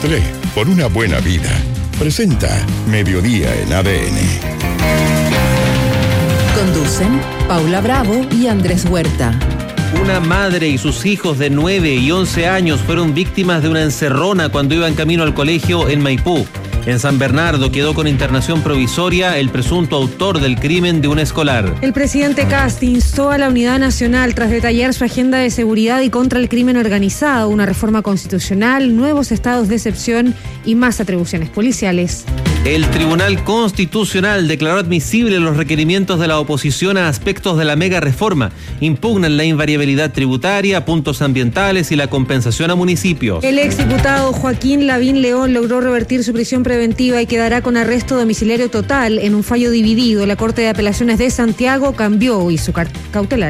Nestlé, por una buena vida. Presenta Mediodía en ADN. Conducen Paula Bravo y Andrés Huerta. Una madre y sus hijos de 9 y 11 años fueron víctimas de una encerrona cuando iban camino al colegio en Maipú. En San Bernardo quedó con internación provisoria el presunto autor del crimen de un escolar. El presidente Kast instó a la Unidad Nacional tras detallar su agenda de seguridad y contra el crimen organizado, una reforma constitucional, nuevos estados de excepción y más atribuciones policiales. El Tribunal Constitucional declaró admisibles los requerimientos de la oposición a aspectos de la mega reforma. Impugnan la invariabilidad tributaria, puntos ambientales y la compensación a municipios. El exdiputado Joaquín Lavín León logró revertir su prisión preventiva y quedará con arresto domiciliario total en un fallo dividido. La Corte de Apelaciones de Santiago cambió hoy su cautelar.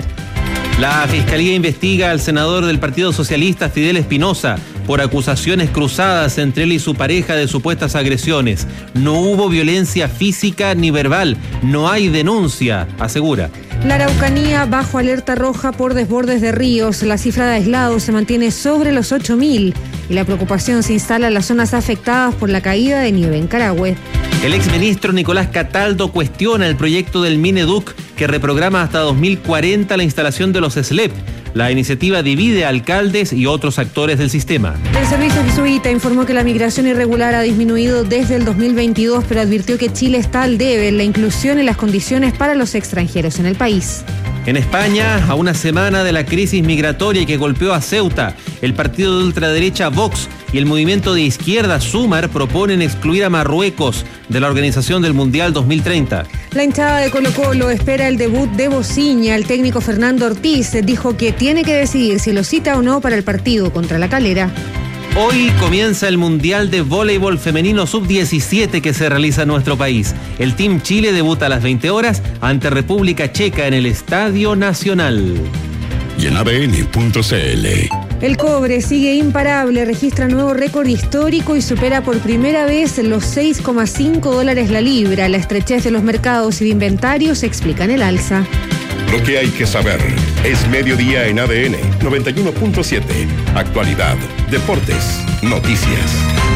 La Fiscalía investiga al senador del Partido Socialista, Fidel Espinosa, por acusaciones cruzadas entre él y su pareja de supuestas agresiones. No hubo violencia física ni verbal, no hay denuncia, asegura. La Araucanía bajo alerta roja por desbordes de ríos. La cifra de aislados se mantiene sobre los 8.000 y la preocupación se instala en las zonas afectadas por la caída de nieve en Carahue. El exministro Nicolás Cataldo cuestiona el proyecto del Mineduc que reprograma hasta 2040 la instalación de los SLEP. La iniciativa divide a alcaldes y otros actores del sistema. El Servicio Jesuita informó que la migración irregular ha disminuido desde el 2022, pero advirtió que Chile está al debe en la inclusión y las condiciones para los extranjeros en el país. En España, a una semana de la crisis migratoria que golpeó a Ceuta, el partido de ultraderecha Vox y el movimiento de izquierda Sumar proponen excluir a Marruecos de la organización del Mundial 2030. La hinchada de Colo-Colo espera el debut de Bociña. El técnico Fernando Ortiz dijo que tiene que decidir si lo cita o no para el partido contra La Calera. Hoy comienza el Mundial de Voleibol Femenino Sub-17 que se realiza en nuestro país. El Team Chile debuta a las 20 horas ante República Checa en el Estadio Nacional. Y en ADN.cl. El cobre sigue imparable, registra nuevo récord histórico y supera por primera vez los $6,5 la libra. La estrechez de los mercados y de inventarios explican el alza. Lo que hay que saber es Mediodía en ADN 91.7. Actualidad, deportes, noticias.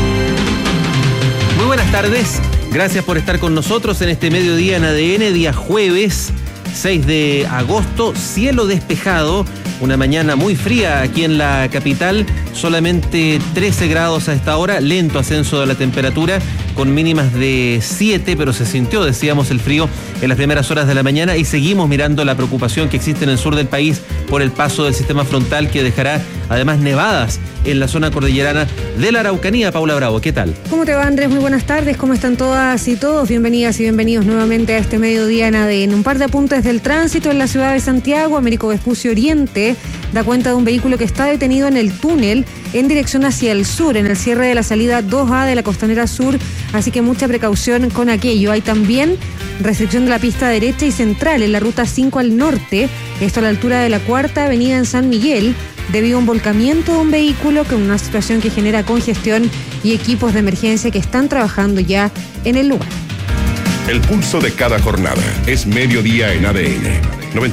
Muy buenas tardes. Gracias por estar con nosotros en este Mediodía en ADN, día jueves 6 de agosto. Cielo despejado. Una mañana muy fría aquí en la capital, solamente 13 grados a esta hora, lento ascenso de la temperatura, con mínimas de 7, pero se sintió, decíamos, el frío en las primeras horas de la mañana y seguimos mirando la preocupación que existe en el sur del país por el paso del sistema frontal que dejará además nevadas en la zona cordillerana de la Araucanía. Paula Bravo, ¿qué tal? ¿Cómo te va, Andrés? Muy buenas tardes, ¿cómo están todas y todos? Bienvenidas y bienvenidos nuevamente a este Mediodía en ADN. Un par de apuntes del tránsito en la ciudad de Santiago. Américo Vespucio Oriente da cuenta de un vehículo que está detenido en el túnel en dirección hacia el sur, en el cierre de la salida 2A de la Costanera Sur, así que mucha precaución con aquello. Hay también restricción de la pista derecha y central en la ruta 5 al norte, esto a la altura de la Cuarta Avenida en San Miguel, debido a un volcamiento de un vehículo con una situación que genera congestión y equipos de emergencia que están trabajando ya en el lugar. El pulso de cada jornada es Mediodía en ADN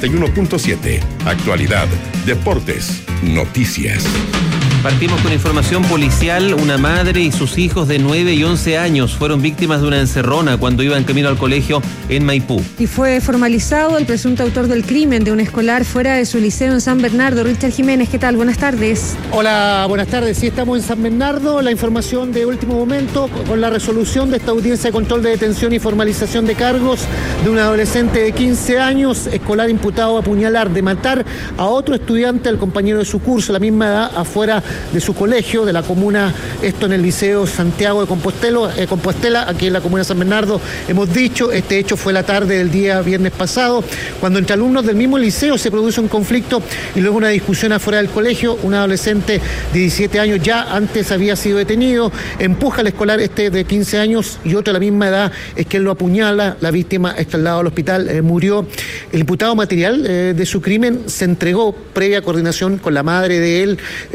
91.7. Actualidad, deportes, noticias. Partimos con información policial. Una madre y sus hijos de 9 y 11 años fueron víctimas de una encerrona cuando iban camino al colegio en Maipú. Y fue formalizado el presunto autor del crimen de un escolar fuera de su liceo en San Bernardo. Richard Jiménez, ¿qué tal? Buenas tardes. Hola, buenas tardes. Sí, estamos en San Bernardo. La información de último momento con la resolución de esta audiencia de control de detención y formalización de cargos de un adolescente de 15 años, escolar imputado a apuñalar, de matar a otro estudiante, al compañero de su curso, la misma edad, afuera de su colegio, de la comuna, esto en el Liceo Santiago de Compostela, aquí en la comuna de San Bernardo. Hemos dicho, este hecho fue la tarde del día viernes pasado, cuando entre alumnos del mismo liceo se produce un conflicto y luego una discusión afuera del colegio. Un adolescente de 17 años ya antes había sido detenido, empuja al escolar este de 15 años y otro de la misma edad, es que él lo apuñala. La víctima es trasladada al hospital, murió. El imputado material de su crimen se entregó previa coordinación con la madre de él, es lo que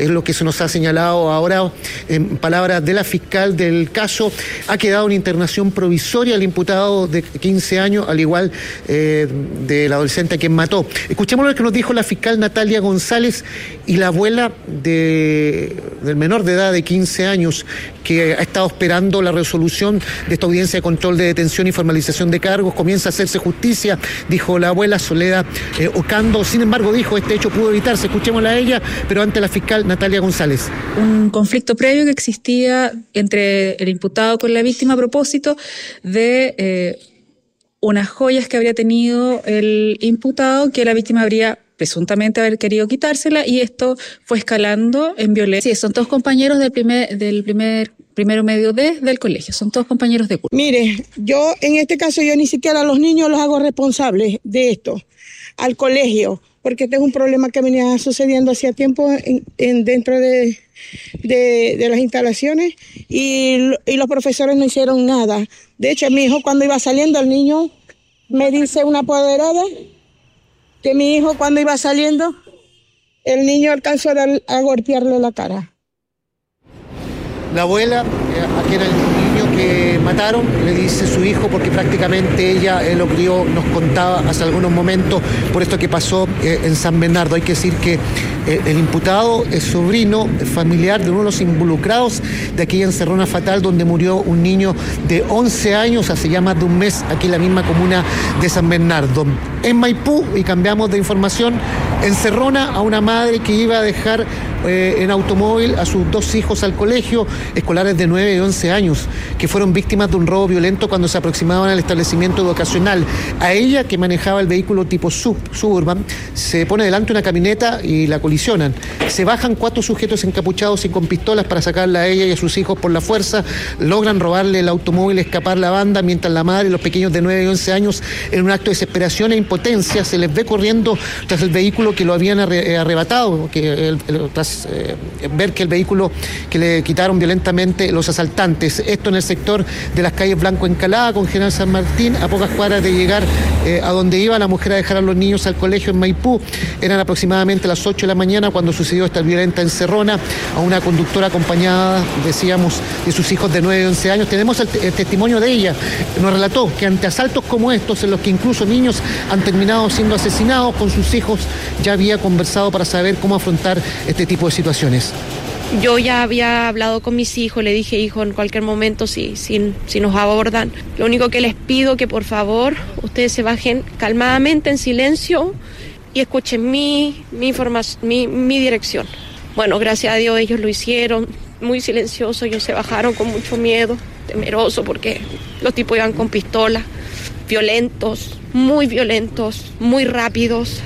se nos ha señalado ahora, en palabras de la fiscal del caso, ha quedado en internación provisoria el imputado de 15 años, al igual del adolescente a quien mató. Escuchemos lo que nos dijo la fiscal Natalia González y la abuela del menor de edad de 15 años que ha estado esperando la resolución de esta audiencia de control de detención y formalización de cargos. Comienza a hacerse justicia, dijo la abuela Soledad Ocando. Sin embargo, dijo, este hecho pudo evitarse. Escuchémosla a ella, pero ante la fiscal Natalia González. Un conflicto previo que existía entre el imputado con la víctima a propósito de unas joyas que habría tenido el imputado, que la víctima habría presuntamente haber querido quitársela, y esto fue escalando en violencia. Sí, son todos compañeros del primero medio del colegio, son todos compañeros de curso. Mire, yo en este caso yo ni siquiera a los niños los hago responsables de esto, al colegio, porque este es un problema que venía sucediendo hacía tiempo dentro de las instalaciones, y los profesores no hicieron nada. De hecho, mi hijo cuando iba saliendo, el niño me dice una apoderada que mi hijo cuando iba saliendo, el niño alcanzó a golpearle la cara. La abuela, a quien era el niño que mataron, le dice su hijo, porque prácticamente ella lo crió, nos contaba hace algunos momentos por esto que pasó en San Bernardo. Hay que decir que el imputado es sobrino familiar de uno de los involucrados de aquella encerrona fatal donde murió un niño de 11 años hace ya más de un mes, aquí en la misma comuna de San Bernardo. En Maipú, y cambiamos de información, encerrona a una madre que iba a dejar en automóvil a sus dos hijos al colegio, escolares de 9 y 11 años, que fueron víctimas de un robo violento cuando se aproximaban al establecimiento educacional. A ella, que manejaba el vehículo tipo Suburban, se pone delante una camioneta y la colisionan. Se bajan 4 sujetos encapuchados y con pistolas para sacarla a ella y a sus hijos por la fuerza. Logran robarle el automóvil, escapar la banda, mientras la madre y los pequeños de 9 y 11 años, en un acto de desesperación e impotencia, se les ve corriendo tras el vehículo que lo habían arrebatado, tras ver que el vehículo que le quitaron violentamente los asaltantes. Esto en el sector de las calles Blanco Encalada con General San Martín, a pocas cuadras de llegar a donde iba la mujer a dejar a los niños al colegio en Maipú. Eran aproximadamente las 8 de la mañana cuando sucedió esta violenta encerrona a una conductora acompañada, decíamos, de sus hijos de 9 y 11 años. Tenemos el testimonio de ella. Nos relató que ante asaltos como estos, en los que incluso niños han terminado siendo asesinados, con sus hijos ya había conversado para saber cómo afrontar este tipo de situaciones. Yo ya había hablado con mis hijos, le dije, hijo, en cualquier momento si nos abordan, lo único que les pido que por favor ustedes se bajen calmadamente en silencio y escuchen mi información, mi dirección. Bueno, gracias a Dios ellos lo hicieron, muy silencioso, ellos se bajaron con mucho miedo, temeroso, porque los tipos iban con pistolas, violentos, muy rápidos.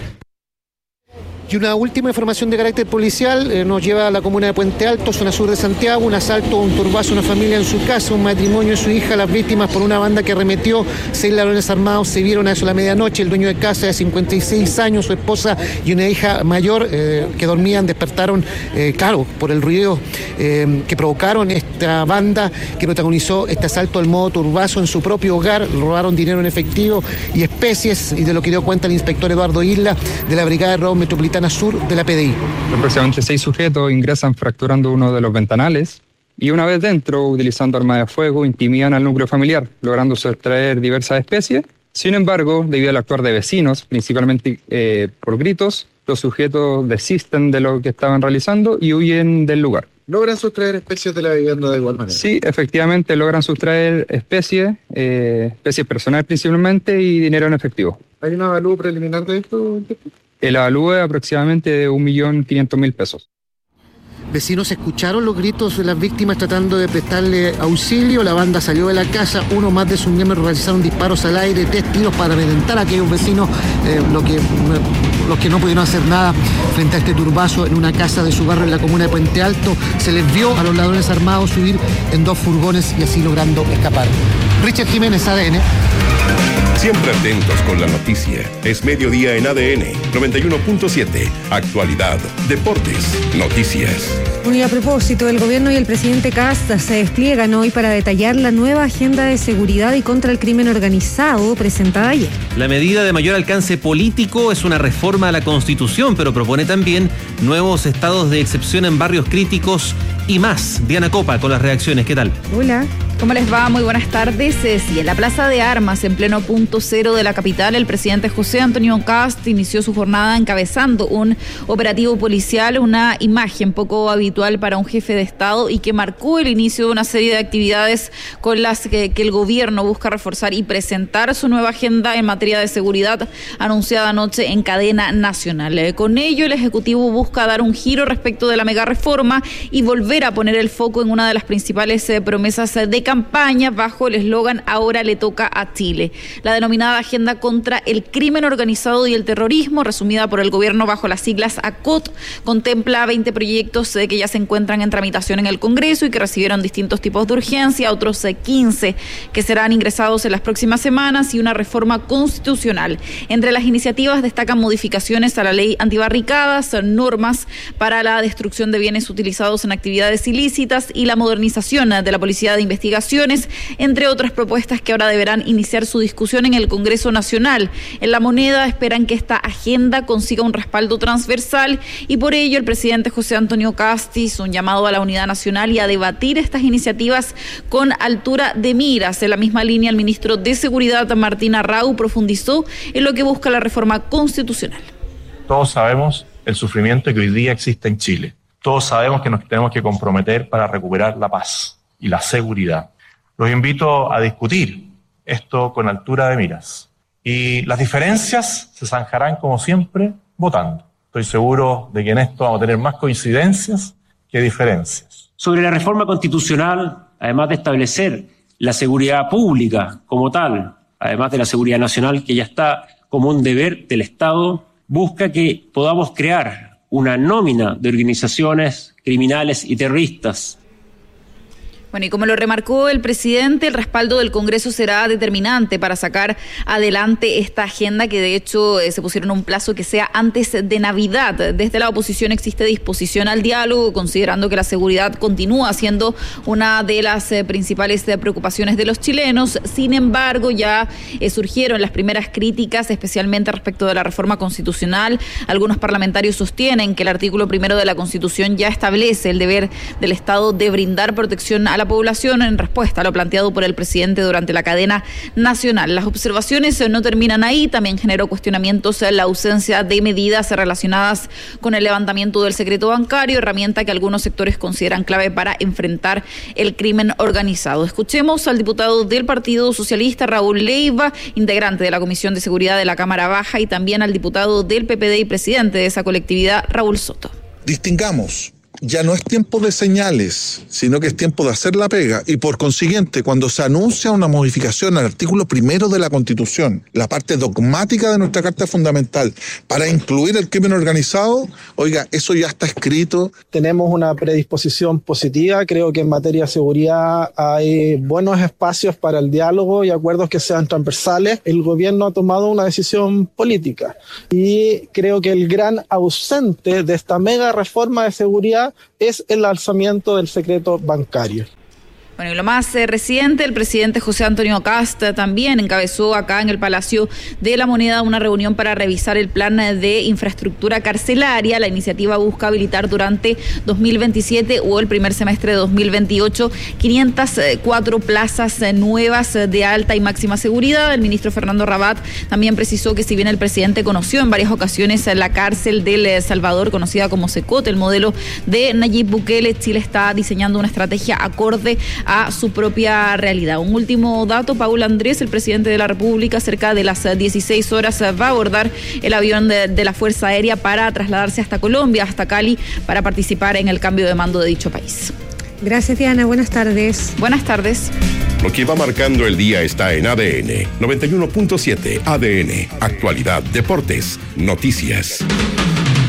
Y una última información de carácter policial nos lleva a la comuna de Puente Alto, zona sur de Santiago. Un asalto, un turbazo a una familia en su casa, un matrimonio y su hija, las víctimas por una banda que arremetió. 6 ladrones armados se vieron a eso a la medianoche. El dueño de casa de 56 años, su esposa y una hija mayor que dormían despertaron, claro, por el ruido que provocaron esta banda que protagonizó este asalto al modo turbazo en su propio hogar. Robaron dinero en efectivo y especies, y de lo que dio cuenta el inspector Eduardo Isla de la Brigada de Robo Metropolitana Sur de la PDI. Aproximadamente 6 sujetos ingresan fracturando uno de los ventanales y una vez dentro, utilizando arma de fuego, intimidan al núcleo familiar, logrando sustraer diversas especies. Sin embargo, debido al actuar de vecinos, principalmente por gritos, los sujetos desisten de lo que estaban realizando y huyen del lugar. ¿Logran sustraer especies de la vivienda de igual manera? Sí, efectivamente logran sustraer especies personales principalmente, y dinero en efectivo. ¿Hay un avalúo preliminar de esto? El avalúo es aproximadamente de 1.500.000 pesos. Vecinos escucharon los gritos de las víctimas tratando de prestarle auxilio. La banda salió de la casa. Uno más de sus miembros realizaron disparos al aire, 3 tiros para amedrentar a aquellos vecinos, los que no pudieron hacer nada frente a este turbazo en una casa de su barrio en la comuna de Puente Alto. Se les vio a los ladrones armados subir en 2 furgones y así logrando escapar. Richard Jiménez, ADN. Siempre atentos con la noticia. Es mediodía en ADN 91.7. Actualidad, deportes, noticias. Bueno, y a propósito, el gobierno y el presidente Kast se despliegan hoy para detallar la nueva agenda de seguridad y contra el crimen organizado presentada ayer. La medida de mayor alcance político es una reforma a la Constitución, pero propone también nuevos estados de excepción en barrios críticos y más. Diana Copa con las reacciones. ¿Qué tal? Hola. ¿Cómo les va? Muy buenas tardes. Sí, en la Plaza de Armas, en pleno punto cero de la capital, el presidente José Antonio Kast inició su jornada encabezando un operativo policial, una imagen poco habitual para un jefe de Estado y que marcó el inicio de una serie de actividades con las que el gobierno busca reforzar y presentar su nueva agenda en materia de seguridad anunciada anoche en cadena nacional. Con ello, el Ejecutivo busca dar un giro respecto de la mega reforma y volver a poner el foco en una de las principales promesas de campaña bajo el eslogan "Ahora le toca a Chile". La denominada Agenda contra el Crimen Organizado y el Terrorismo, resumida por el gobierno bajo las siglas ACOT, contempla 20 proyectos que ya se encuentran en tramitación en el Congreso y que recibieron distintos tipos de urgencia, otros 15 que serán ingresados en las próximas semanas y una reforma constitucional. Entre las iniciativas destacan modificaciones a la ley antibarricadas, normas para la destrucción de bienes utilizados en actividades ilícitas y la modernización de la Policía de Investigaciones, entre otras propuestas que ahora deberán iniciar su discusión en el Congreso Nacional. En La Moneda esperan que esta agenda consiga un respaldo transversal y por ello el presidente José Antonio Kast hizo un llamado a la unidad nacional y a debatir estas iniciativas con altura de miras. En la misma línea, el ministro de Seguridad, Martín Arrau, profundizó en lo que busca la reforma constitucional. Todos sabemos el sufrimiento que hoy día existe en Chile. Todos sabemos que nos tenemos que comprometer para recuperar la paz y la seguridad. Los invito a discutir esto con altura de miras. Y las diferencias se zanjarán, como siempre, votando. Estoy seguro de que en esto vamos a tener más coincidencias que diferencias. Sobre la reforma constitucional, además de establecer la seguridad pública como tal, además de la seguridad nacional, que ya está como un deber del Estado, busca que podamos crear una nómina de organizaciones criminales y terroristas. Bueno, y como lo remarcó el presidente, el respaldo del Congreso será determinante para sacar adelante esta agenda, que de hecho se pusieron un plazo que sea antes de Navidad. Desde la oposición existe disposición al diálogo, considerando que la seguridad continúa siendo una de las principales preocupaciones de los chilenos. Sin embargo, ya surgieron las primeras críticas, especialmente respecto de la reforma constitucional. Algunos parlamentarios sostienen que el artículo 1 de la Constitución ya establece el deber del Estado de brindar protección a la población en respuesta a lo planteado por el presidente durante la cadena nacional. Las observaciones no terminan ahí, también generó cuestionamientos la ausencia de medidas relacionadas con el levantamiento del secreto bancario, herramienta que algunos sectores consideran clave para enfrentar el crimen organizado. Escuchemos al diputado del Partido Socialista, Raúl Leiva, integrante de la Comisión de Seguridad de la Cámara Baja, y también al diputado del PPD y presidente de esa colectividad, Raúl Soto. Distingamos. Ya no es tiempo de señales, sino que es tiempo de hacer la pega y por consiguiente cuando se anuncia una modificación al artículo 1 de la Constitución, la parte dogmática de nuestra Carta Fundamental, para incluir el crimen organizado, oiga, eso ya está escrito. Tenemos una predisposición positiva, creo que en materia de seguridad hay buenos espacios para el diálogo y acuerdos que sean transversales. El gobierno ha tomado una decisión política y creo que el gran ausente de esta mega reforma de seguridad es el alzamiento del secreto bancario. Bueno, y lo más reciente, el presidente José Antonio Kast también encabezó acá en el Palacio de la Moneda una reunión para revisar el plan de infraestructura carcelaria. La iniciativa busca habilitar durante 2027 o el primer semestre de 2028 504 plazas nuevas de alta y máxima seguridad. El ministro Fernando Rabat también precisó que si bien el presidente conoció en varias ocasiones la cárcel del Salvador, conocida como Secot, el modelo de Nayib Bukele, Chile está diseñando una estrategia acorde a su propia realidad. Un último dato, Paul Andrés, el presidente de la República, cerca de las 16 horas va a abordar el avión de la Fuerza Aérea para trasladarse hasta Colombia, hasta Cali, para participar en el cambio de mando de dicho país. Gracias, Diana. Buenas tardes. Buenas tardes. Lo que va marcando el día está en ADN 91.7. ADN, actualidad, deportes, noticias.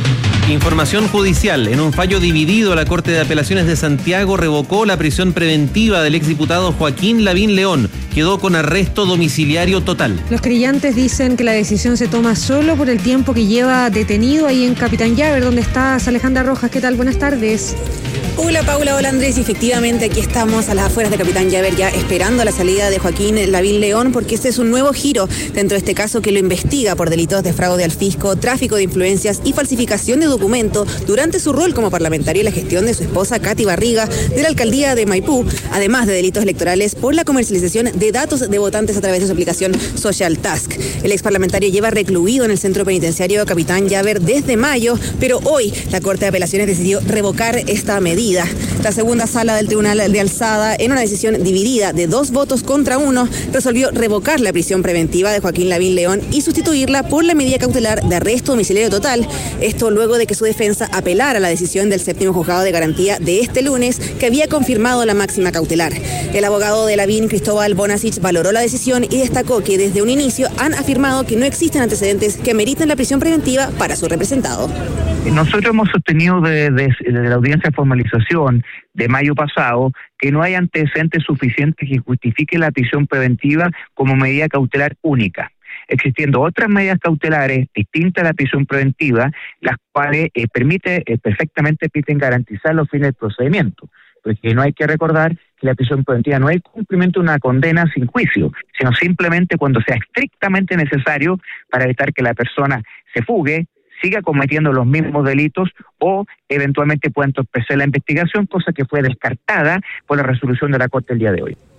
Información judicial. En un fallo dividido, la Corte de Apelaciones de Santiago revocó la prisión preventiva del exdiputado Joaquín Lavín León. Quedó con arresto domiciliario total. Los querellantes dicen que la decisión se toma solo por el tiempo que lleva detenido ahí en Capitán Llaver, donde estás, Alejandra Rojas. ¿Qué tal? Buenas tardes. Hola Paula, hola Andrés, y efectivamente aquí estamos a las afueras de Capitán Llaver ya esperando la salida de Joaquín Lavín León, porque este es un nuevo giro dentro de este caso que lo investiga por delitos de fraude al fisco, tráfico de influencias y falsificación de documento durante su rol como parlamentario en la gestión de su esposa Katy Barriga de la alcaldía de Maipú, además de delitos electorales por la comercialización de datos de votantes a través de su aplicación Social Task. El ex parlamentario lleva recluido en el centro penitenciario Capitán Llaver desde mayo, pero hoy la Corte de Apelaciones decidió revocar esta medida. La segunda sala del Tribunal de Alzada, en una decisión dividida de 2 votos contra 1, resolvió revocar la prisión preventiva de Joaquín Lavín León y sustituirla por la medida cautelar de arresto domiciliario total. Esto luego de que su defensa apelara la decisión del 7º Juzgado de Garantía de este lunes, que había confirmado la máxima cautelar. El abogado de Lavín, Cristóbal Bonasich, valoró la decisión y destacó que desde un inicio han afirmado que no existen antecedentes que meriten la prisión preventiva para su representado. Nosotros hemos sostenido desde la audiencia de formalización de mayo pasado que no hay antecedentes suficientes que justifiquen la prisión preventiva como medida cautelar única, existiendo otras medidas cautelares distintas a la prisión preventiva, las cuales perfectamente permiten garantizar los fines del procedimiento. Porque no hay que recordar que la prisión preventiva no es el cumplimiento de una condena sin juicio, sino simplemente cuando sea estrictamente necesario para evitar que la persona se fugue, siga cometiendo los mismos delitos o eventualmente pueda entorpecer la investigación, cosa que fue descartada por la resolución de la Corte el día de hoy.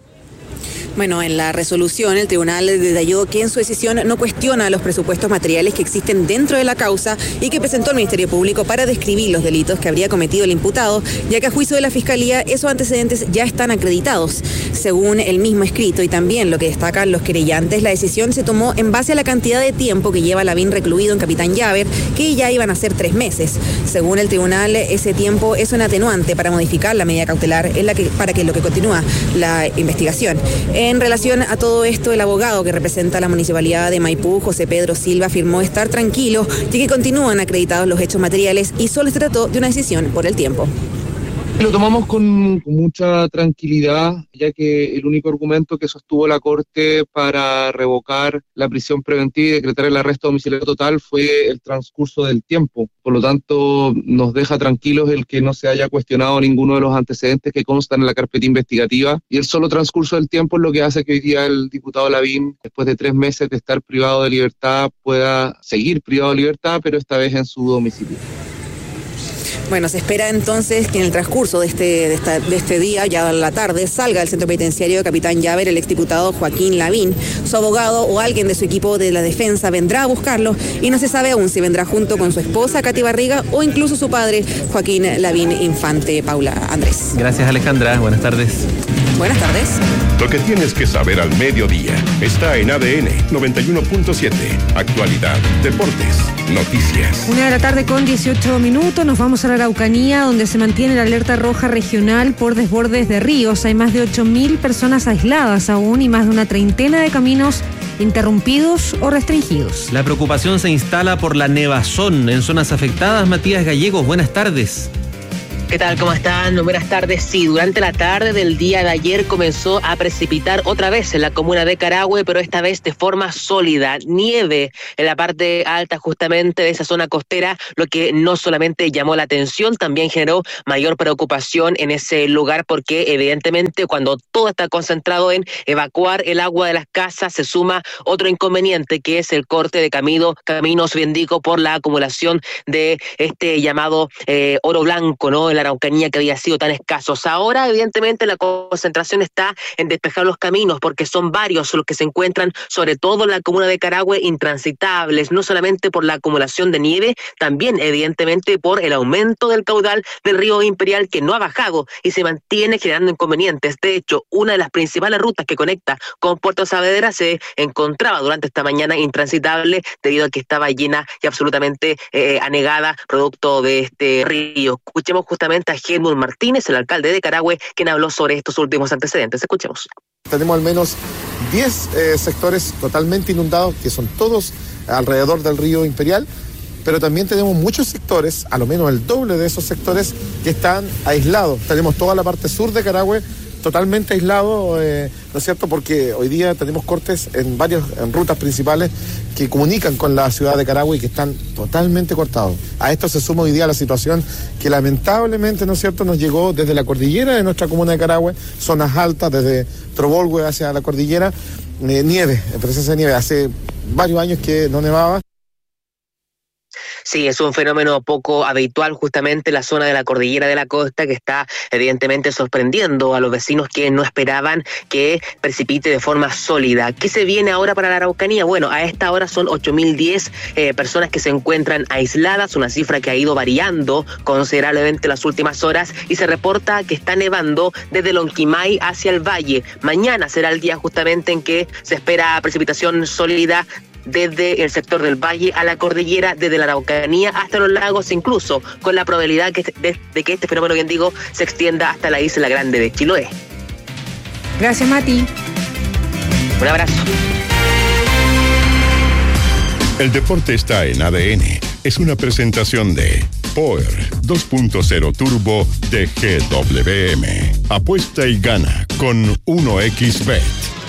Bueno, en la resolución el tribunal detalló que en su decisión no cuestiona los presupuestos materiales que existen dentro de la causa y que presentó el Ministerio Público para describir los delitos que habría cometido el imputado, ya que a juicio de la Fiscalía esos antecedentes ya están acreditados. Según el mismo escrito y también lo que destacan los querellantes, la decisión se tomó en base a la cantidad de tiempo que lleva Lavín recluido en Capitán Llaver, que ya iban a ser 3 meses. Según el tribunal, ese tiempo es un atenuante para modificar la medida cautelar para que lo que continúa la investigación. En relación a todo esto, el abogado que representa a la Municipalidad de Maipú, José Pedro Silva, afirmó estar tranquilo ya que continúan acreditados los hechos materiales y solo se trató de una decisión por el tiempo. Lo tomamos con mucha tranquilidad, ya que el único argumento que sostuvo la Corte para revocar la prisión preventiva y decretar el arresto domiciliario total fue el transcurso del tiempo. Por lo tanto, nos deja tranquilos el que no se haya cuestionado ninguno de los antecedentes que constan en la carpeta investigativa, y el solo transcurso del tiempo es lo que hace que hoy día el diputado Lavín, después de 3 meses de estar privado de libertad, pueda seguir privado de libertad, pero esta vez en su domicilio. Bueno, se espera entonces que en el transcurso de este día, ya a la tarde, salga del centro penitenciario de Capitán Llaver el exdiputado Joaquín Lavín. Su abogado o alguien de su equipo de la defensa vendrá a buscarlo y no se sabe aún si vendrá junto con su esposa Katy Barriga o incluso su padre Joaquín Lavín Infante. Paula, Andrés. Gracias, Alejandra. Buenas tardes. Buenas tardes. Lo que tienes que saber al mediodía está en ADN 91.7. Actualidad, deportes, noticias. 1:18 p.m. Nos vamos a la Araucanía, donde se mantiene la alerta roja regional por desbordes de ríos. Hay más de 8.000 personas aisladas aún y más de una treintena de caminos interrumpidos o restringidos. La preocupación se instala por la nevazón en zonas afectadas. Matías Gallegos, buenas tardes. ¿Qué tal? ¿Cómo están? Buenas tardes. Sí, durante la tarde del día de ayer comenzó a precipitar otra vez en la comuna de Carahue, pero esta vez de forma sólida. Nieve en la parte alta justamente de esa zona costera, lo que no solamente llamó la atención, también generó mayor preocupación en ese lugar, porque evidentemente cuando todo está concentrado en evacuar el agua de las casas, se suma otro inconveniente, que es el corte de caminos, bien digo, por la acumulación de este llamado oro blanco, ¿no?, en la Araucanía, que había sido tan escasos. Ahora, evidentemente, la concentración está en despejar los caminos, porque son varios los que se encuentran, sobre todo en la comuna de Carahue, intransitables, no solamente por la acumulación de nieve, también, evidentemente, por el aumento del caudal del río Imperial, que no ha bajado y se mantiene generando inconvenientes. De hecho, una de las principales rutas que conecta con Puerto Saavedra se encontraba durante esta mañana intransitable, debido a que estaba llena y absolutamente anegada, producto de este río. Escuchemos justamente a Helmut Martínez, el alcalde de Carahue, quien habló sobre estos últimos antecedentes. Escuchemos. Tenemos al menos 10 sectores totalmente inundados, que son todos alrededor del río Imperial, pero también tenemos muchos sectores, a lo menos el doble de esos sectores, que están aislados. Tenemos toda la parte sur de Carahue totalmente aislado, ¿no es cierto? Porque hoy día tenemos cortes en rutas principales que comunican con la ciudad de Carahue y que están totalmente cortados. A esto se suma hoy día la situación que lamentablemente, ¿no es cierto?, nos llegó desde la cordillera de nuestra comuna de Carahue, zonas altas, desde Trobolhue hacia la cordillera, nieve, presencia de nieve. Hace varios años que no nevaba. Sí, es un fenómeno poco habitual justamente en la zona de la cordillera de la costa, que está evidentemente sorprendiendo a los vecinos que no esperaban que precipite de forma sólida. ¿Qué se viene ahora para la Araucanía? Bueno, a esta hora son 8.010 personas que se encuentran aisladas, una cifra que ha ido variando considerablemente las últimas horas, y se reporta que está nevando desde Lonquimay hacia el valle. Mañana será el día justamente en que se espera precipitación sólida desde el sector del valle a la cordillera, desde la Araucanía hasta los lagos, incluso con la probabilidad de que este fenómeno, bien digo, se extienda hasta la isla grande de Chiloé. Gracias, Mati. Un abrazo. El deporte está en ADN. Es una presentación de Power 2.0 Turbo de GWM. Apuesta y gana con 1xBet.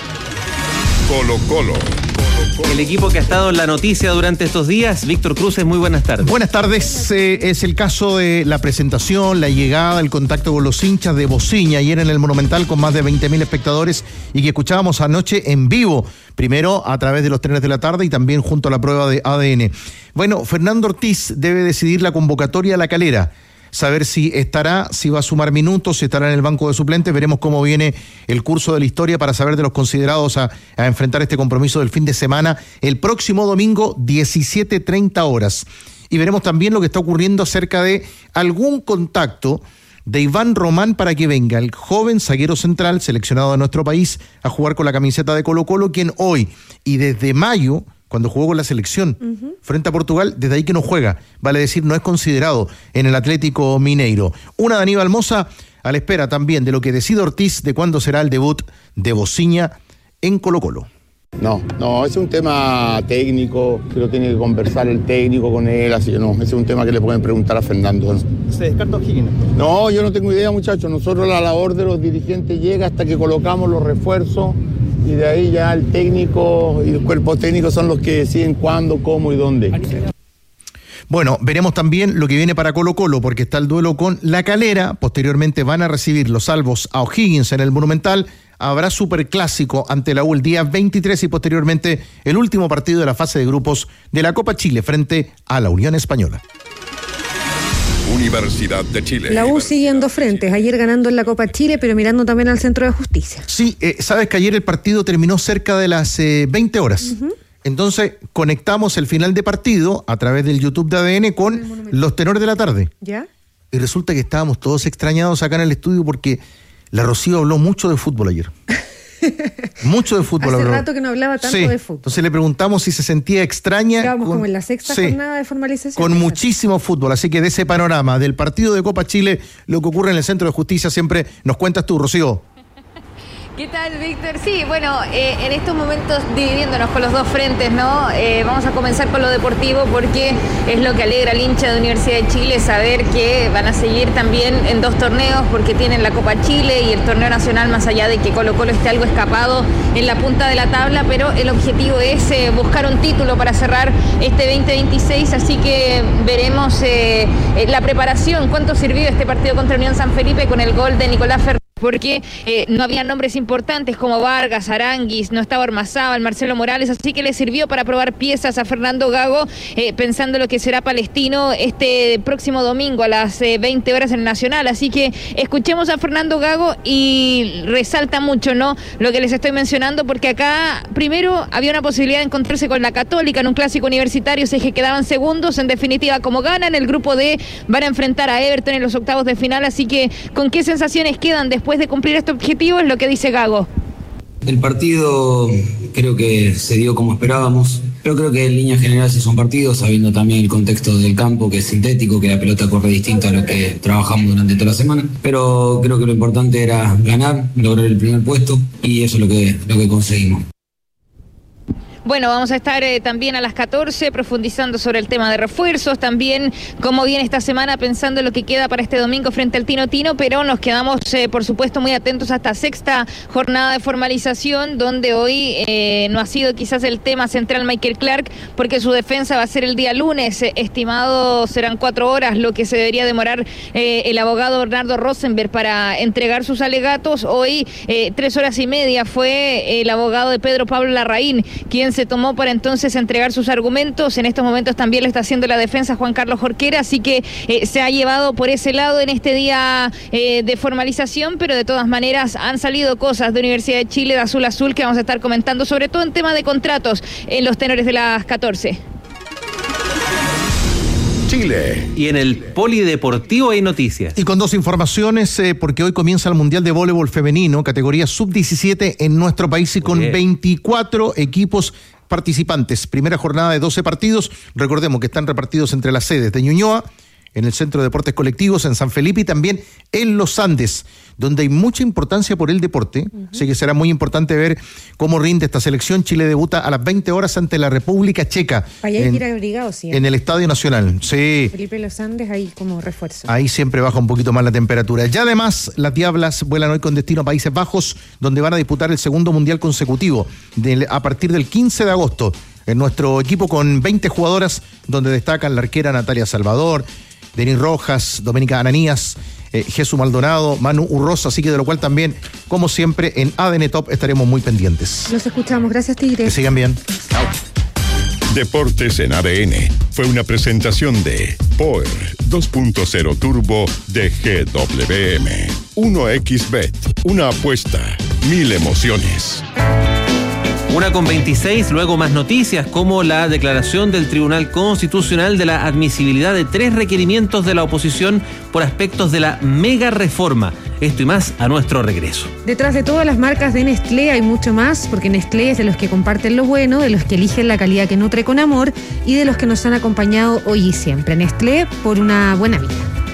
Colo Colo. El equipo que ha estado en la noticia durante estos días, Víctor Cruces, muy buenas tardes. Buenas tardes, es el caso de la presentación, la llegada, el contacto con los hinchas de Bociña, ayer en el Monumental con más de 20.000 espectadores y que escuchábamos anoche en vivo, primero a través de los trenes de la tarde y también junto a la prueba de ADN. Bueno, Fernando Ortiz debe decidir la convocatoria a La Calera, saber si estará, si va a sumar minutos, si estará en el banco de suplentes. Veremos cómo viene el curso de la historia para saber de los considerados a enfrentar este compromiso del fin de semana el próximo domingo 17:30 horas. Y veremos también lo que está ocurriendo acerca de algún contacto de Iván Román para que venga el joven zaguero central seleccionado de nuestro país a jugar con la camiseta de Colo Colo, quien hoy y desde mayo, cuando jugó con la selección frente a Portugal, desde ahí que no juega, vale decir, no es considerado en el Atlético Mineiro. Una de Aníbal Mosa a la espera también de lo que decida Ortiz de cuándo será el debut de Bociña en Colo Colo. No, es un tema técnico, que lo tiene que conversar el técnico con él, así que no, ese es un tema que le pueden preguntar a Fernando. ¿Se descarta O'Higgins? No, yo no tengo idea, muchachos. Nosotros la labor de los dirigentes llega hasta que colocamos los refuerzos y de ahí ya el técnico y el cuerpo técnico son los que deciden cuándo, cómo y dónde. Bueno, veremos también lo que viene para Colo Colo, porque está el duelo con La Calera. Posteriormente van a recibir los salvos a O'Higgins en el Monumental. Habrá superclásico ante la U el día 23 y posteriormente el último partido de la fase de grupos de la Copa Chile frente a la Unión Española. Universidad de Chile. La U siguiendo frentes, ayer ganando en la Copa Chile, pero mirando también al Centro de Justicia. Sí, sabes que ayer el partido terminó cerca de las 20 horas. Entonces conectamos el final de partido a través del YouTube de ADN con los tenores de la tarde. ¿Ya? Y resulta que estábamos todos extrañados acá en el estudio porque la Rocío habló mucho de fútbol ayer. Mucho de fútbol. Hace rato que no hablaba tanto de fútbol. Entonces le preguntamos si se sentía extraña. Estábamos como en la sexta jornada de formalización. Con muchísimo fútbol, así que de ese panorama del partido de Copa Chile, lo que ocurre en el Centro de Justicia siempre nos cuentas tú, Rocío. ¿Qué tal, Víctor? Sí, bueno, en estos momentos dividiéndonos con los dos frentes, ¿no? Vamos a comenzar con lo deportivo porque es lo que alegra al hincha de Universidad de Chile saber que van a seguir también en dos torneos porque tienen la Copa Chile y el torneo nacional, más allá de que Colo Colo esté algo escapado en la punta de la tabla, pero el objetivo es buscar un título para cerrar este 2026, así que veremos la preparación, cuánto sirvió este partido contra Unión San Felipe con el gol de Nicolás Fernández, porque no había nombres importantes como Vargas, Aranguis, no estaba Ormazábal, Marcelo Morales, así que le sirvió para probar piezas a Fernando Gago, pensando lo que será Palestino este próximo domingo a las 20 horas en el Nacional. Así que escuchemos a Fernando Gago y resalta mucho, ¿no?, lo que les estoy mencionando, porque acá primero había una posibilidad de encontrarse con la Católica en un clásico universitario, si es que quedaban segundos. En definitiva, como ganan el grupo D, van a enfrentar a Everton en los octavos de final, así que ¿con qué sensaciones quedan después de cumplir este objetivo? Es lo que dice Gago. El partido creo que se dio como esperábamos, pero creo que en líneas generales es un partido, sabiendo también el contexto del campo, que es sintético, que la pelota corre distinta a lo que trabajamos durante toda la semana, pero creo que lo importante era ganar, lograr el primer puesto y eso es lo que conseguimos. Bueno, vamos a estar también a las 14 profundizando sobre el tema de refuerzos, también cómo viene esta semana pensando en lo que queda para este domingo frente al Tino Tino, pero nos quedamos por supuesto muy atentos a esta sexta jornada de formalización, donde hoy no ha sido quizás el tema central Michael Clark, porque su defensa va a ser el día lunes, estimado serán 4 horas lo que se debería demorar el abogado Bernardo Rosenberg para entregar sus alegatos. Hoy 3 horas y media fue el abogado de Pedro Pablo Larraín quien se tomó para entonces entregar sus argumentos. En estos momentos también lo está haciendo la defensa Juan Carlos Jorquera, así que se ha llevado por ese lado en este día de formalización, pero de todas maneras han salido cosas de Universidad de Chile, de Azul Azul, que vamos a estar comentando, sobre todo en tema de contratos en los tenores de las 14. Chile. Y en el polideportivo hay noticias. Y con 2 informaciones, porque hoy comienza el Mundial de Voleibol Femenino, categoría sub-17 en nuestro país y con 24 equipos participantes. Primera jornada de 12 partidos. Recordemos que están repartidos entre las sedes de Ñuñoa, en el Centro de Deportes Colectivos, en San Felipe y también en Los Andes, donde hay mucha importancia por el deporte. Así que será muy importante ver cómo rinde esta selección. Chile debuta a las 20 horas ante la República Checa. Allá hay que ir abrigado siempre. En el Estadio Nacional, sí. Felipe Los Andes, ahí como refuerzo. Ahí siempre baja un poquito más la temperatura. Y además, las Diablas vuelan hoy con destino a Países Bajos, donde van a disputar el segundo mundial consecutivo a partir del 15 de agosto. En nuestro equipo con 20 jugadoras, donde destacan la arquera Natalia Salvador, Denis Rojas, Doménica Ananías, Jesús Maldonado, Manu Urrosa, así que de lo cual también, como siempre, en ADN Top estaremos muy pendientes. Los escuchamos, gracias Tigre. Que sigan bien. Chao. Deportes en ADN fue una presentación de Power 2.0 Turbo de GWM. 1xBet, una apuesta, 1000 emociones. 1:26, luego más noticias como la declaración del Tribunal Constitucional de la admisibilidad de 3 requerimientos de la oposición por aspectos de la mega reforma. Esto y más a nuestro regreso. Detrás de todas las marcas de Nestlé hay mucho más, porque Nestlé es de los que comparten lo bueno, de los que eligen la calidad que nutre con amor y de los que nos han acompañado hoy y siempre. Nestlé, por una buena vida.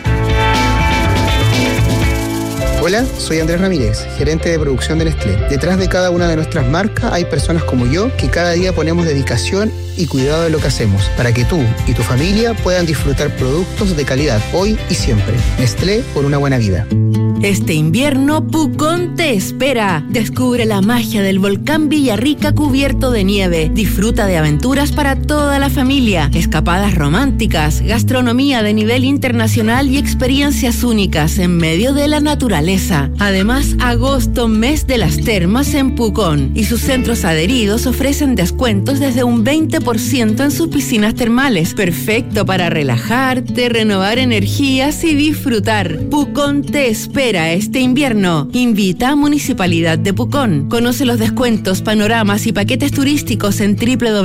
Hola, soy Andrés Ramírez, gerente de producción de Nestlé. Detrás de cada una de nuestras marcas hay personas como yo que cada día ponemos dedicación y cuidado de lo que hacemos para que tú y tu familia puedan disfrutar productos de calidad hoy y siempre. Nestlé, por una buena vida. Este invierno, Pucón te espera. Descubre la magia del volcán Villarrica cubierto de nieve. Disfruta de aventuras para toda la familia, escapadas románticas, gastronomía de nivel internacional y experiencias únicas en medio de la naturaleza. Además, agosto, mes de las termas en Pucón, y sus centros adheridos ofrecen descuentos desde un 20% en sus piscinas termales. Perfecto para relajarte, renovar energías y disfrutar. Pucón te espera este invierno. Invita a Municipalidad de Pucón. Conoce los descuentos, panoramas y paquetes turísticos en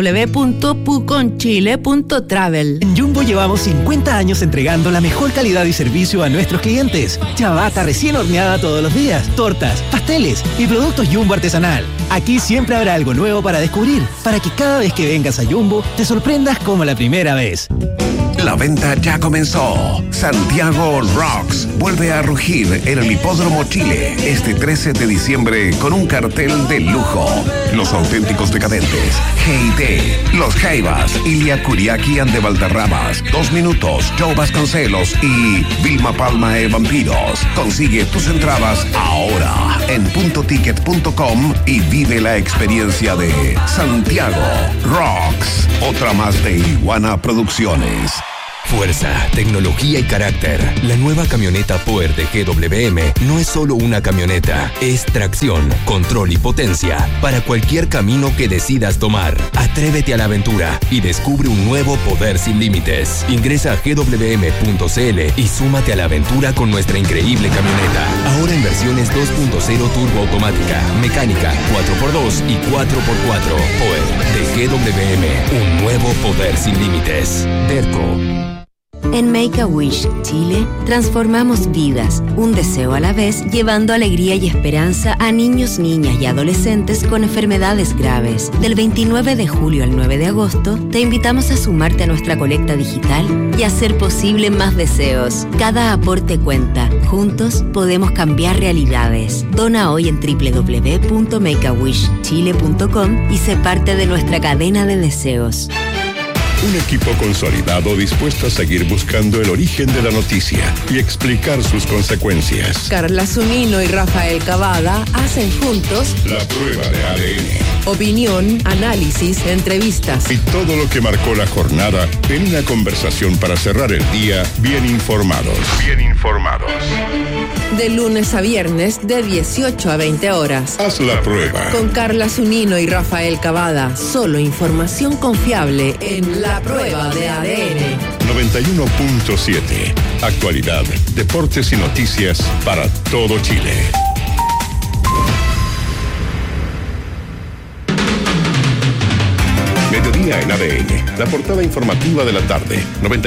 www.puconchile.travel. En Jumbo llevamos 50 años entregando la mejor calidad y servicio a nuestros clientes. Ciabatta recién horneada todos los días, tortas, pasteles y productos Jumbo artesanal. Aquí siempre habrá algo nuevo para descubrir, para que cada vez que vengas a Jumbo te sorprendas como la primera vez. La venta ya comenzó. Santiago Rocks vuelve a rugir en el Hipódromo Chile este 13 de diciembre con un cartel de lujo. Los auténticos decadentes, G&T, Los Jaivas, Ilia Kuriaki and de Valderramas, 2 Minutos, Joe Vasconcelos y Vilma Palma e Vampiros. Consigue tus entradas ahora en puntoticket.com y vive la experiencia de Santiago Rocks. Otra más de Iguana Producciones. Fuerza, tecnología y carácter. La nueva camioneta Power de GWM no es solo una camioneta, es tracción, control y potencia para cualquier camino que decidas tomar. Atrévete a la aventura y descubre un nuevo poder sin límites. Ingresa a gwm.cl y súmate a la aventura con nuestra increíble camioneta. Ahora en versiones 2.0 turbo automática, mecánica, 4x2 y 4x4. Power de GWM, un nuevo poder sin límites. Derco. En Make-A-Wish Chile transformamos vidas, un deseo a la vez, llevando alegría y esperanza a niños, niñas y adolescentes con enfermedades graves. Del 29 de julio al 9 de agosto, te invitamos a sumarte a nuestra colecta digital y hacer posible más deseos. Cada aporte cuenta. Juntos podemos cambiar realidades. Dona hoy en www.makeawishchile.com y sé parte de nuestra cadena de deseos. Un equipo consolidado dispuesto a seguir buscando el origen de la noticia y explicar sus consecuencias. Carla Zunino y Rafael Cavada hacen juntos la prueba de ADN. Opinión, análisis, entrevistas y todo lo que marcó la jornada en una conversación para cerrar el día bien informados. Bien informados. De lunes a viernes de 18 a 20 horas. Haz la prueba. Con Carla Zunino y Rafael Cavada. Solo información confiable en La Prueba de ADN. 91.7. Actualidad, deportes y noticias para todo Chile. Mediodía en ADN, la portada informativa de la tarde,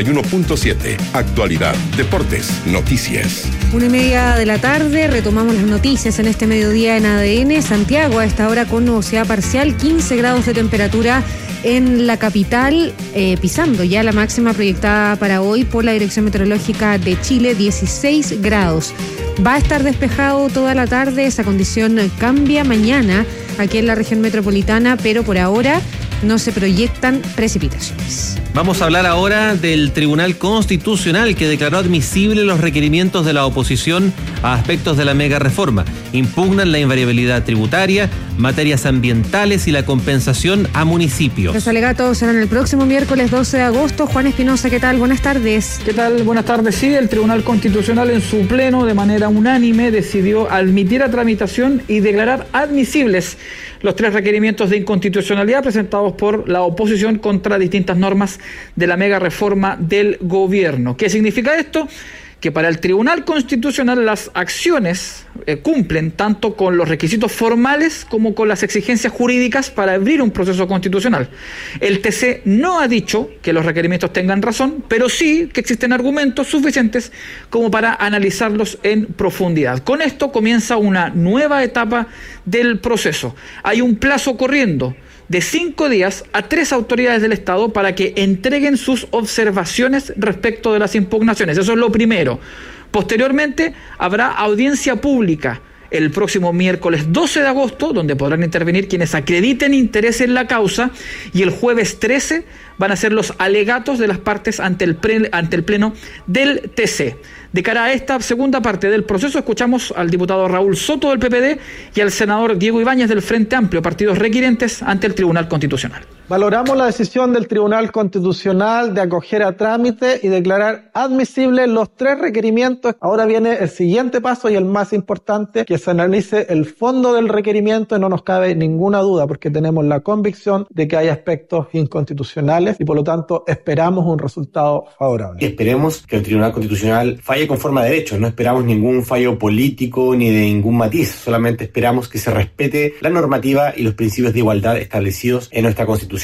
91.7, actualidad, deportes, noticias. 1:30 de la tarde, retomamos las noticias en este mediodía en ADN. Santiago a esta hora con nubosidad parcial, 15 grados de temperatura en la capital, pisando ya la máxima proyectada para hoy por la Dirección Meteorológica de Chile, 16 grados. Va a estar despejado toda la tarde, esa condición cambia mañana aquí en la región metropolitana, pero por ahora no se proyectan precipitaciones. Vamos a hablar ahora del Tribunal Constitucional que declaró admisible los requerimientos de la oposición a aspectos de la mega reforma. Impugnan la invariabilidad tributaria, materias ambientales y la compensación a municipios. Los alegatos serán el próximo miércoles 12 de agosto. Juan Espinosa, ¿qué tal? Buenas tardes. ¿Qué tal? Buenas tardes. Sí, el Tribunal Constitucional en su pleno de manera unánime decidió admitir a tramitación y declarar admisibles los 3 requerimientos de inconstitucionalidad presentados por la oposición contra distintas normas de la mega reforma del gobierno. ¿Qué significa esto? Que para el Tribunal Constitucional las acciones cumplen tanto con los requisitos formales como con las exigencias jurídicas para abrir un proceso constitucional. El TC no ha dicho que los requerimientos tengan razón, pero sí que existen argumentos suficientes como para analizarlos en profundidad. Con esto comienza una nueva etapa del proceso. Hay un plazo corriendo de 5 días a 3 autoridades del Estado para que entreguen sus observaciones respecto de las impugnaciones. Eso es lo primero. Posteriormente habrá audiencia pública el próximo miércoles 12 de agosto, donde podrán intervenir quienes acrediten interés en la causa, y el jueves 13 van a ser los alegatos de las partes ante el Pleno del TC. De cara a esta segunda parte del proceso, escuchamos al diputado Raúl Soto del PPD y al senador Diego Ibáñez del Frente Amplio, partidos requirentes ante el Tribunal Constitucional. Valoramos la decisión del Tribunal Constitucional de acoger a trámite y declarar admisibles los 3 requerimientos. Ahora viene el siguiente paso y el más importante, que se analice el fondo del requerimiento, y no nos cabe ninguna duda porque tenemos la convicción de que hay aspectos inconstitucionales y por lo tanto esperamos un resultado favorable. Esperemos que el Tribunal Constitucional falle conforme a derecho, no esperamos ningún fallo político ni de ningún matiz, solamente esperamos que se respete la normativa y los principios de igualdad establecidos en nuestra Constitución.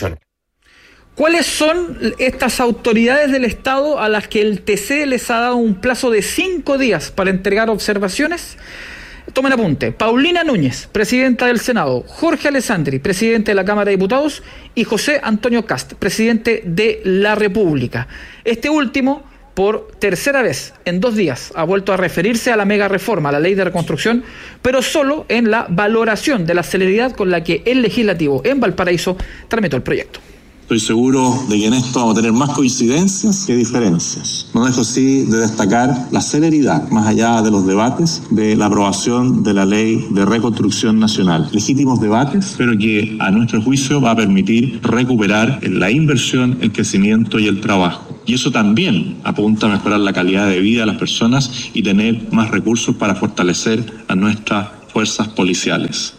¿Cuáles son estas autoridades del Estado a las que el TC les ha dado un plazo de 5 días para entregar observaciones? Tomen apunte. Paulina Núñez, presidenta del Senado, Jorge Alessandri, presidente de la Cámara de Diputados, y José Antonio Cast, presidente de la República. Este último, por tercera vez en 2 días, ha vuelto a referirse a la mega reforma, a la ley de reconstrucción, pero solo en la valoración de la celeridad con la que el legislativo en Valparaíso tramitó el proyecto. Estoy seguro de que en esto vamos a tener más coincidencias que diferencias. No dejo sí de destacar la celeridad, más allá de los debates, de la aprobación de la ley de reconstrucción nacional. Legítimos debates, pero que a nuestro juicio va a permitir recuperar la inversión, el crecimiento y el trabajo. Y eso también apunta a mejorar la calidad de vida de las personas y tener más recursos para fortalecer a nuestras fuerzas policiales.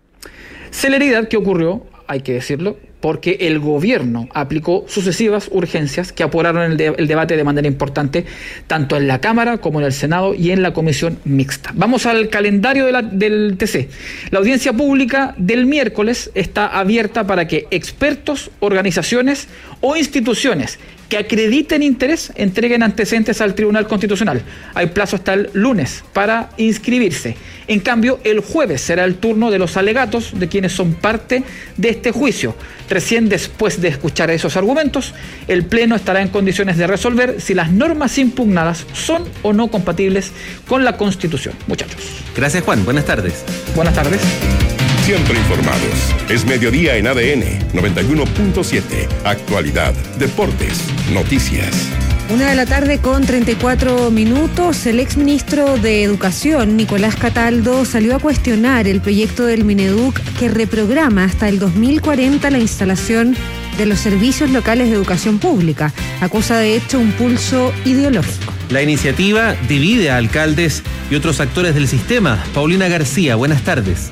Celeridad que ocurrió, hay que decirlo, porque el gobierno aplicó sucesivas urgencias que apuraron el debate de manera importante, tanto en la Cámara como en el Senado y en la Comisión Mixta. Vamos al calendario del TC. La audiencia pública del miércoles está abierta para que expertos, organizaciones o instituciones que acrediten interés entreguen antecedentes al Tribunal Constitucional. Hay plazo hasta el lunes para inscribirse. En cambio, el jueves será el turno de los alegatos de quienes son parte de este juicio. Recién después de escuchar esos argumentos, el Pleno estará en condiciones de resolver si las normas impugnadas son o no compatibles con la Constitución. Muchachos. Gracias, Juan. Buenas tardes. Buenas tardes. Siempre informados. Es mediodía en ADN 91.7. Actualidad, deportes, noticias. 1:34 p.m. El exministro de Educación, Nicolás Cataldo, salió a cuestionar el proyecto del Mineduc que reprograma hasta el 2040 la instalación de los servicios locales de educación pública. Acusa de hecho un pulso ideológico. La iniciativa divide a alcaldes y otros actores del sistema. Paulina García, buenas tardes.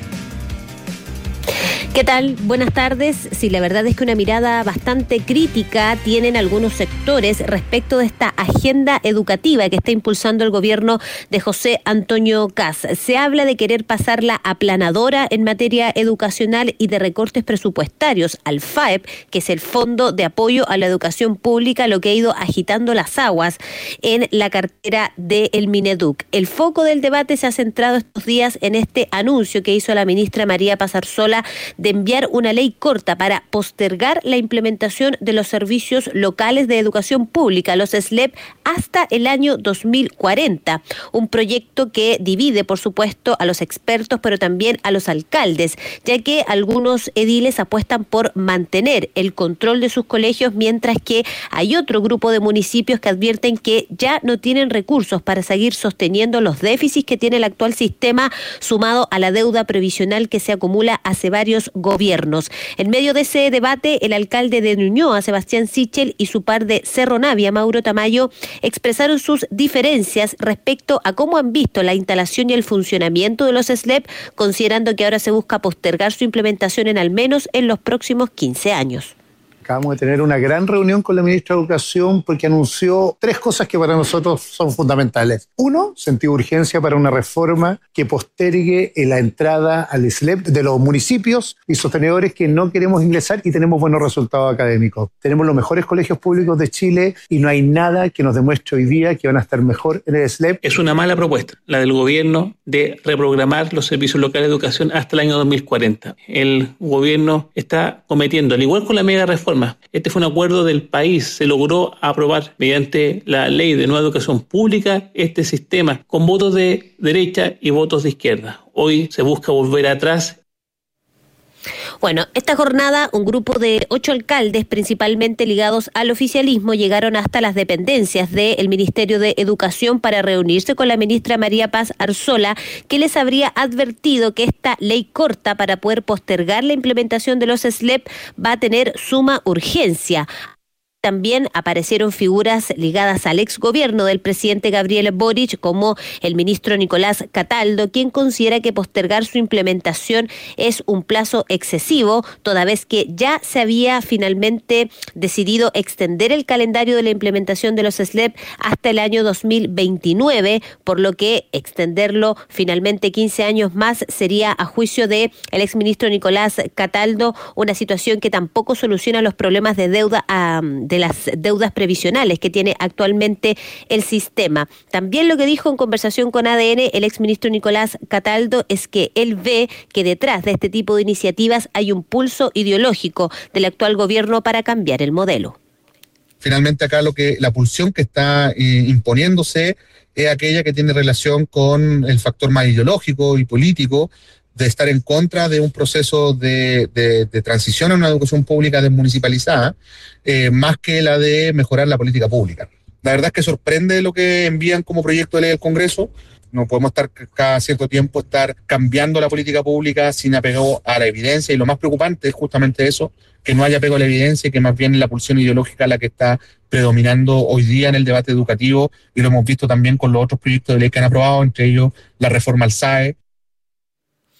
¿Qué tal? Buenas tardes. Sí, la verdad es que una mirada bastante crítica tienen algunos sectores respecto de esta agenda educativa que está impulsando el gobierno de José Antonio Kast. Se habla de querer pasarla aplanadora en materia educacional y de recortes presupuestarios al FAEP, que es el Fondo de Apoyo a la Educación Pública, lo que ha ido agitando las aguas en la cartera del Mineduc. El foco del debate se ha centrado estos días en este anuncio que hizo la ministra María Paz Arzola de enviar una ley corta para postergar la implementación de los servicios locales de educación pública, los SLEP, hasta el año 2040. Un proyecto que divide, por supuesto, a los expertos, pero también a los alcaldes, ya que algunos ediles apuestan por mantener el control de sus colegios, mientras que hay otro grupo de municipios que advierten que ya no tienen recursos para seguir sosteniendo los déficits que tiene el actual sistema, sumado a la deuda previsional que se acumula hace varios gobiernos. En medio de ese debate, el alcalde de Ñuñoa, Sebastián Sichel, y su par de Cerro Navia, Mauro Tamayo, expresaron sus diferencias respecto a cómo han visto la instalación y el funcionamiento de los SLEP, considerando que ahora se busca postergar su implementación en al menos en los próximos 15 años. Acabamos de tener una gran reunión con la ministra de Educación porque anunció 3 cosas que para nosotros son fundamentales. 1, sentido de urgencia para una reforma que postergue la entrada al SLEP de los municipios y sostenedores que no queremos ingresar y tenemos buenos resultados académicos. Tenemos los mejores colegios públicos de Chile y no hay nada que nos demuestre hoy día que van a estar mejor en el SLEP. Es una mala propuesta, la del gobierno, de reprogramar los servicios locales de educación hasta el año 2040. El gobierno está cometiendo, al igual con la mega reforma, este fue un acuerdo del país, se logró aprobar mediante la ley de nueva educación pública este sistema con votos de derecha y votos de izquierda. Hoy se busca volver atrás. Bueno, esta jornada un grupo de 8 alcaldes, principalmente ligados al oficialismo, llegaron hasta las dependencias del Ministerio de Educación para reunirse con la ministra María Paz Arzola, que les habría advertido que esta ley corta para poder postergar la implementación de los SLEP va a tener suma urgencia. También aparecieron figuras ligadas al exgobierno del presidente Gabriel Boric, como el ministro Nicolás Cataldo, quien considera que postergar su implementación es un plazo excesivo, toda vez que ya se había finalmente decidido extender el calendario de la implementación de los SLEP hasta el año 2029, por lo que extenderlo finalmente 15 años más sería, a juicio de el exministro Nicolás Cataldo, una situación que tampoco soluciona los problemas de deuda de las deudas previsionales que tiene actualmente el sistema. También lo que dijo en conversación con ADN el exministro Nicolás Cataldo es que él ve que detrás de este tipo de iniciativas hay un pulso ideológico del actual gobierno para cambiar el modelo. Finalmente acá la pulsión que está imponiéndose es aquella que tiene relación con el factor más ideológico y político, de estar en contra de un proceso de transición a una educación pública desmunicipalizada, más que la de mejorar la política pública. La verdad es que sorprende lo que envían como proyecto de ley al Congreso. No podemos estar cada cierto tiempo cambiando la política pública sin apego a la evidencia, y lo más preocupante es justamente eso, que no haya apego a la evidencia y que más bien la pulsión ideológica la que está predominando hoy día en el debate educativo, y lo hemos visto también con los otros proyectos de ley que han aprobado, entre ellos la reforma al SAE.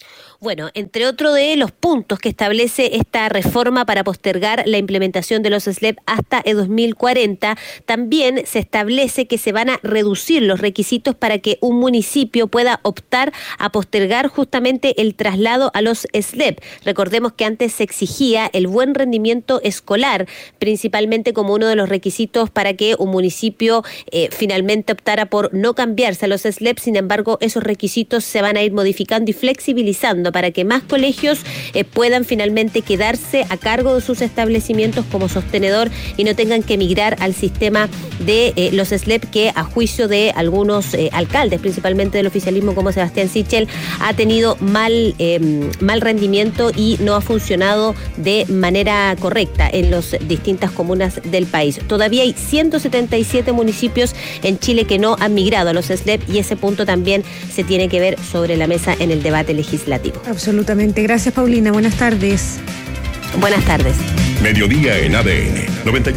Bueno, entre otro de los puntos que establece esta reforma para postergar la implementación de los SLEP hasta el 2040, también se establece que se van a reducir los requisitos para que un municipio pueda optar a postergar justamente el traslado a los SLEP. Recordemos que antes se exigía el buen rendimiento escolar, principalmente como uno de los requisitos para que un municipio finalmente optara por no cambiarse a los SLEP. Sin embargo, esos requisitos se van a ir modificando y flexibilizando para que más colegios puedan finalmente quedarse a cargo de sus establecimientos como sostenedor y no tengan que migrar al sistema de los SLEP, que a juicio de algunos alcaldes, principalmente del oficialismo como Sebastián Sichel, ha tenido mal rendimiento y no ha funcionado de manera correcta en las distintas comunas del país. Todavía hay 177 municipios en Chile que no han migrado a los SLEP y ese punto también se tiene que ver sobre la mesa en el debate legislativo. Absolutamente. Gracias, Paulina. Buenas tardes. Buenas tardes. Mediodía en ADN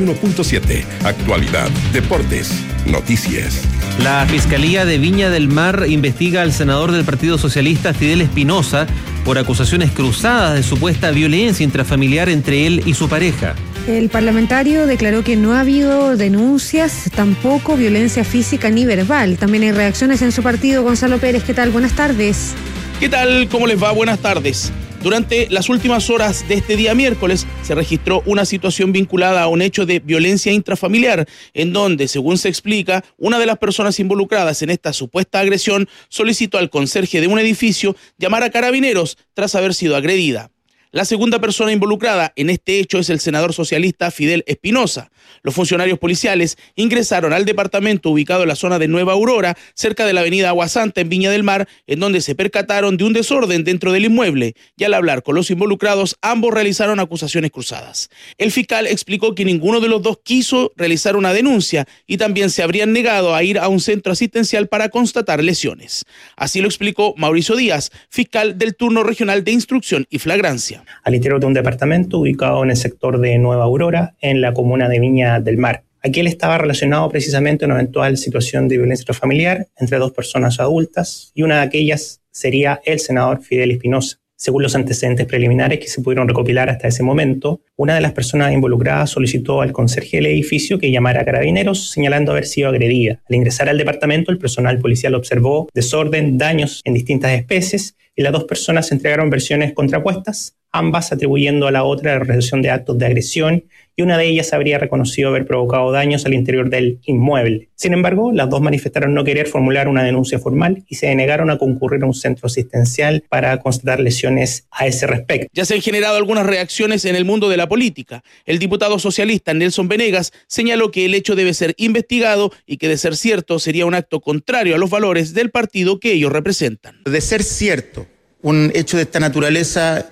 91.7. Actualidad, deportes, noticias. La Fiscalía de Viña del Mar investiga al senador del Partido Socialista, Fidel Espinosa, por acusaciones cruzadas de supuesta violencia intrafamiliar entre él y su pareja. El parlamentario declaró que no ha habido denuncias, tampoco violencia física ni verbal. También hay reacciones en su partido. Gonzalo Pérez, ¿qué tal? Buenas tardes. ¿Qué tal? ¿Cómo les va? Buenas tardes. Durante las últimas horas de este día miércoles se registró una situación vinculada a un hecho de violencia intrafamiliar, en donde, según se explica, una de las personas involucradas en esta supuesta agresión solicitó al conserje de un edificio llamar a carabineros tras haber sido agredida. La segunda persona involucrada en este hecho es el senador socialista Fidel Espinosa. Los funcionarios policiales ingresaron al departamento ubicado en la zona de Nueva Aurora, cerca de la avenida Aguasanta en Viña del Mar, en donde se percataron de un desorden dentro del inmueble, y al hablar con los involucrados, ambos realizaron acusaciones cruzadas. El fiscal explicó que ninguno de los dos quiso realizar una denuncia y también se habrían negado a ir a un centro asistencial para constatar lesiones. Así lo explicó Mauricio Díaz, fiscal del turno regional de instrucción y flagrancia. Al interior de un departamento ubicado en el sector de Nueva Aurora, en la comuna de Viña del Mar. Aquí él estaba relacionado precisamente a una eventual situación de violencia intrafamiliar entre dos personas adultas, y una de aquellas sería el senador Fidel Espinosa. Según los antecedentes preliminares que se pudieron recopilar hasta ese momento, una de las personas involucradas solicitó al conserje del edificio que llamara a carabineros, señalando haber sido agredida. Al ingresar al departamento, el personal policial observó desorden, daños en distintas especies, y las dos personas entregaron versiones contrapuestas, ambas atribuyendo a la otra la realización de actos de agresión, y una de ellas habría reconocido haber provocado daños al interior del inmueble. Sin embargo, las dos manifestaron no querer formular una denuncia formal y se negaron a concurrir a un centro asistencial para constatar lesiones a ese respecto. Ya se han generado algunas reacciones en el mundo de la política. El diputado socialista Nelson Venegas señaló que el hecho debe ser investigado y que, de ser cierto, sería un acto contrario a los valores del partido que ellos representan. De ser cierto un hecho de esta naturaleza,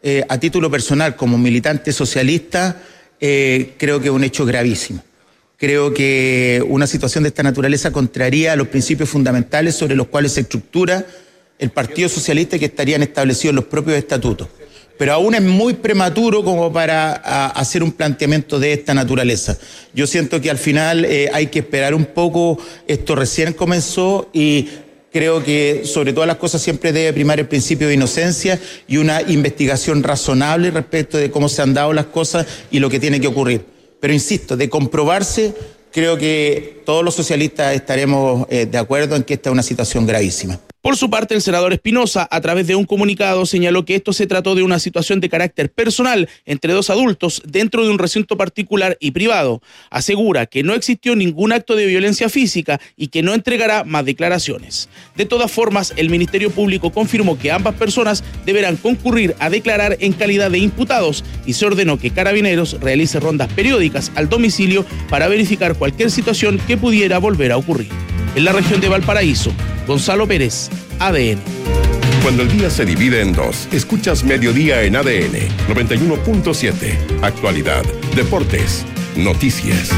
a título personal, como militante socialista, creo que es un hecho gravísimo. Creo que una situación de esta naturaleza contraría a los principios fundamentales sobre los cuales se estructura el Partido Socialista y que estarían establecidos en los propios estatutos. Pero aún es muy prematuro como para hacer un planteamiento de esta naturaleza. Yo siento que al final hay que esperar un poco, esto recién comenzó y creo que sobre todas las cosas siempre debe primar el principio de inocencia y una investigación razonable respecto de cómo se han dado las cosas y lo que tiene que ocurrir. Pero insisto, de comprobarse, creo que todos los socialistas estaremos de acuerdo en que esta es una situación gravísima. Por su parte, el senador Espinosa, a través de un comunicado, señaló que esto se trató de una situación de carácter personal entre dos adultos dentro de un recinto particular y privado. Asegura que no existió ningún acto de violencia física y que no entregará más declaraciones. De todas formas, el Ministerio Público confirmó que ambas personas deberán concurrir a declarar en calidad de imputados y se ordenó que Carabineros realice rondas periódicas al domicilio para verificar cualquier situación que pudiera volver a ocurrir. En la región de Valparaíso, Gonzalo Pérez, ADN. Cuando el día se divide en dos, escuchas Mediodía en ADN 91.7. Actualidad, deportes, noticias.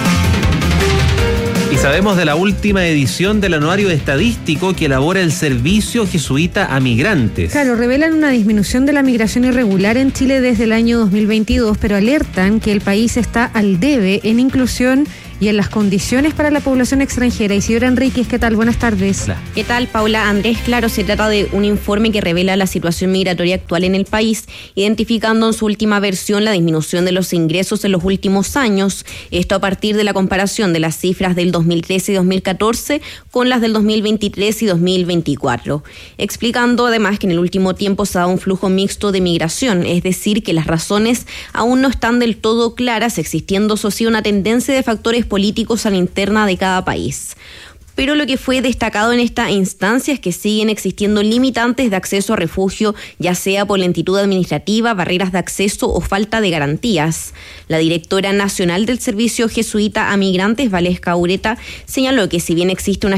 Y sabemos de la última edición del anuario estadístico que elabora el Servicio Jesuita a Migrantes. Claro, revelan una disminución de la migración irregular en Chile desde el año 2022, pero alertan que el país está al debe en inclusión y en las condiciones para la población extranjera. Isidora Enríquez, ¿qué tal? Buenas tardes. ¿Qué tal, Paula? Andrés, claro, se trata de un informe que revela la situación migratoria actual en el país, identificando en su última versión la disminución de los ingresos en los últimos años. Esto a partir de la comparación de las cifras del 2013 y 2014 con las del 2023 y 2024. Explicando además que en el último tiempo se ha dado un flujo mixto de migración, es decir, que las razones aún no están del todo claras, existiendo eso sí una tendencia de factores políticos a la interna de cada país. Pero lo que fue destacado en esta instancia es que siguen existiendo limitantes de acceso a refugio, ya sea por lentitud administrativa, barreras de acceso o falta de garantías. La directora nacional del Servicio Jesuita a Migrantes, Valesca Ureta, señaló que si bien existe una